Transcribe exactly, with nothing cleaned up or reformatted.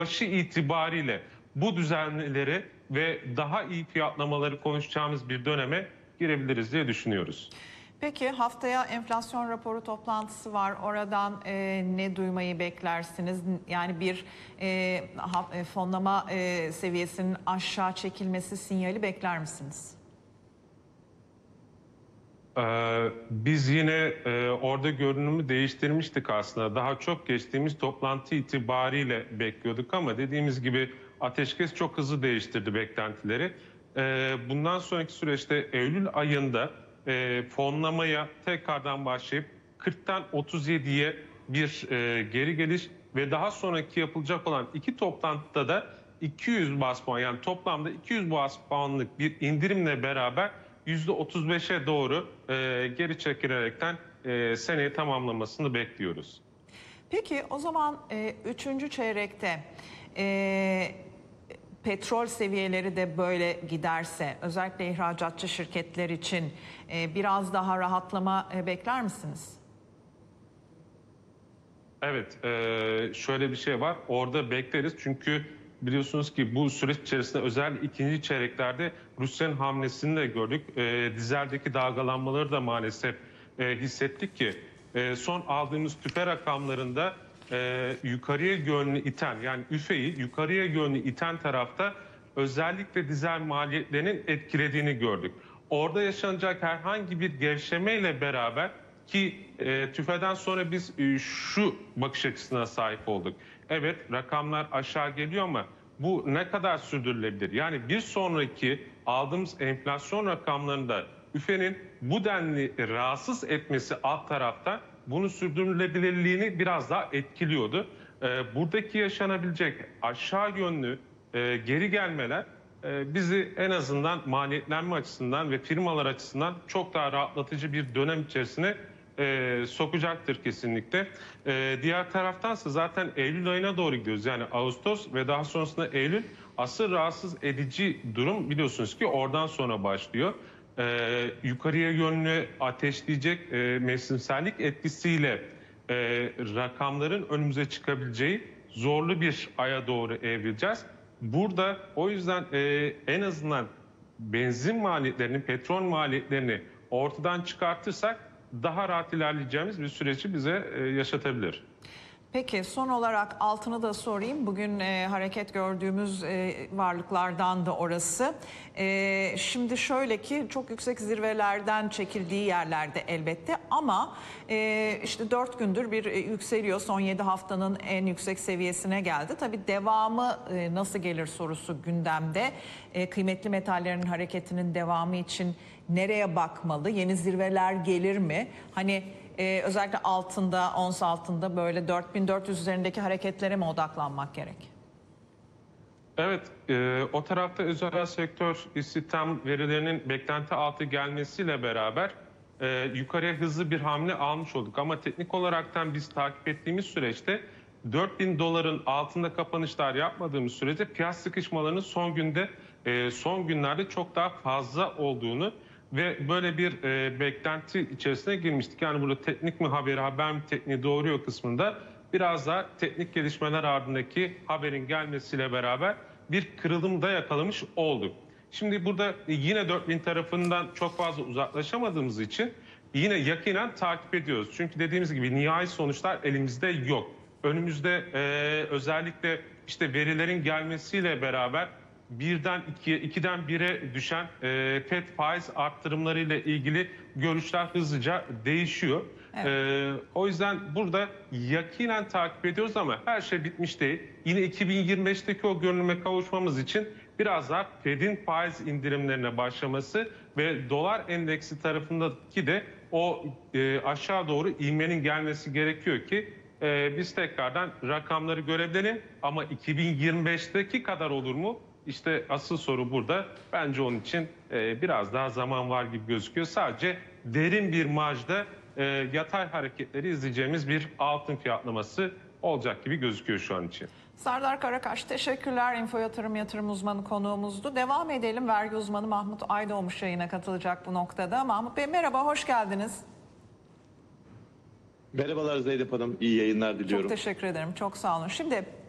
başı itibariyle bu düzenleri ve daha iyi fiyatlamaları konuşacağımız bir döneme girebiliriz diye düşünüyoruz. Peki haftaya enflasyon raporu toplantısı var. Oradan e, ne duymayı beklersiniz? Yani bir e, ha, e, fonlama e, seviyesinin aşağı çekilmesi sinyali bekler misiniz? Ee, biz yine e, orada görünümü değiştirmiştik aslında. Daha çok geçtiğimiz toplantı itibariyle bekliyorduk ama dediğimiz gibi ateşkes çok hızlı değiştirdi beklentileri. Ee, bundan sonraki süreçte Eylül ayında e, fonlamaya tekrardan başlayıp kırktan otuz yediye bir e, geri geliş ve daha sonraki yapılacak olan iki toplantıda da iki yüz bas puan, yani toplamda iki yüz bas puanlık bir indirimle beraber yüzde otuz beşe doğru e, geri çekilerekten e, seneyi tamamlamasını bekliyoruz. Peki o zaman e, üçüncü çeyrekte e, petrol seviyeleri de böyle giderse özellikle ihracatçı şirketler için e, biraz daha rahatlama e, bekler misiniz? Evet, e, şöyle bir şey var. Orada bekleriz çünkü biliyorsunuz ki bu süreç içerisinde özellikle ikinci çeyreklerde Rusya'nın hamlesini de gördük. E, dizeldeki dalgalanmaları da maalesef e, hissettik ki e, son aldığımız tüfe rakamlarında e, yukarıya yönlü iten, yani üfeyi yukarıya yönlü iten tarafta özellikle dizel maliyetlerinin etkilediğini gördük. Orada yaşanacak herhangi bir gevşemeyle beraber ki e, tüfeden sonra biz e, şu bakış açısına sahip olduk. Evet, rakamlar aşağı geliyor ama bu ne kadar sürdürülebilir? Yani bir sonraki aldığımız enflasyon rakamlarında üfenin bu denli rahatsız etmesi alt taraftan bunun sürdürülebilirliğini biraz daha etkiliyordu. E, buradaki yaşanabilecek aşağı yönlü e, geri gelmeler e, bizi en azından maliyetlenme açısından ve firmalar açısından çok daha rahatlatıcı bir dönem içerisine e, sokacaktır kesinlikle. E, diğer taraftansa zaten Eylül ayına doğru gidiyoruz. Yani Ağustos ve daha sonrasında Eylül asıl rahatsız edici durum biliyorsunuz ki oradan sonra başlıyor. E, yukarıya yönlü ateşleyecek e, mevsimsellik etkisiyle e, rakamların önümüze çıkabileceği zorlu bir aya doğru evrileceğiz. Burada o yüzden e, en azından benzin maliyetlerini, petrol maliyetlerini ortadan çıkartırsak daha rahat ilerleyeceğimiz bir süreci bize e, yaşatabilir. Peki son olarak altını da sorayım. Bugün e, hareket gördüğümüz e, varlıklardan da orası. E, şimdi şöyle ki çok yüksek zirvelerden çekildiği yerlerde elbette ama e, işte dört gündür bir e, yükseliyor. Son yedi haftanın en yüksek seviyesine geldi. Tabii devamı e, nasıl gelir sorusu gündemde. E, kıymetli metallerin hareketinin devamı için nereye bakmalı? Yeni zirveler gelir mi? Hani Ee, özellikle altında, ons altında böyle dört bin dört yüz üzerindeki hareketlere mi odaklanmak gerek? Evet, e, o tarafta özel sektör istihdam verilerinin beklenti altı gelmesiyle beraber e, yukarıya hızlı bir hamle almış olduk. Ama teknik olaraktan biz takip ettiğimiz süreçte dört bin doların altında kapanışlar yapmadığımız sürece piyasa sıkışmalarının son günde, e, son günlerde çok daha fazla olduğunu ve böyle bir e, beklenti içerisine girmiştik. Yani burada teknik mi haberi, haber mi tekniği doğuruyor kısmında biraz daha teknik gelişmeler ardındaki haberin gelmesiyle beraber bir kırılımda yakalamış olduk. Şimdi burada yine dört bin tarafından çok fazla uzaklaşamadığımız için yine yakinen takip ediyoruz. Çünkü dediğimiz gibi nihai sonuçlar elimizde yok. Önümüzde e, özellikle işte verilerin gelmesiyle beraber birden ikiye, ikiden bire düşen e, Fed faiz arttırımlarıyla ilgili görüşler hızlıca değişiyor. Evet. E, o yüzden burada yakinen takip ediyoruz ama her şey bitmiş değil. Yine iki bin yirmi beşteki o görünüme kavuşmamız için biraz daha Fed'in faiz indirimlerine başlaması ve dolar endeksi tarafındaki de o e, aşağı doğru ivmenin gelmesi gerekiyor ki e, biz tekrardan rakamları görebilelim. Ama iki bin yirmi beşteki kadar olur mu? İşte asıl soru burada. Bence onun için e, biraz daha zaman var gibi gözüküyor. Sadece derin bir marjda e, yatay hareketleri izleyeceğimiz bir altın fiyatlaması olacak gibi gözüküyor şu an için. Serdar Karakaş teşekkürler. Info Yatırım Yatırım uzmanı konuğumuzdu. Devam edelim. Vergi uzmanı Mahmut Aydoğmuş yayına katılacak bu noktada. Mahmut Bey merhaba, hoş geldiniz. Merhabalar Zeynep Hanım, iyi yayınlar diliyorum. Çok teşekkür ederim, çok sağ olun. Şimdi